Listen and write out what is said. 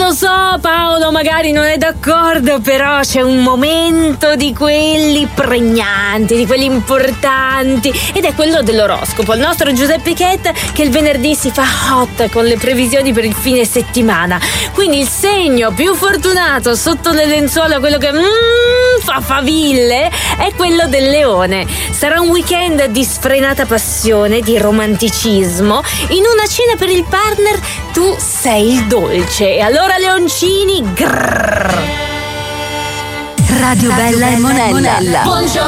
Lo so, Paolo magari non è d'accordo, però c'è un momento di quelli pregnanti, di quelli importanti, ed è quello dell'oroscopo. Il nostro Giuseppe Chetta che il venerdì si fa hot con le previsioni per il fine settimana. Quindi il segno più fortunato sotto le lenzuola, quello che fa faville, è quello del Leone. Sarà un weekend di sfrenata passione, di romanticismo. In una cena per il partner tu sei il dolce. E allora, leoncini, grrr. Radio Bella e Monella. Buongiorno.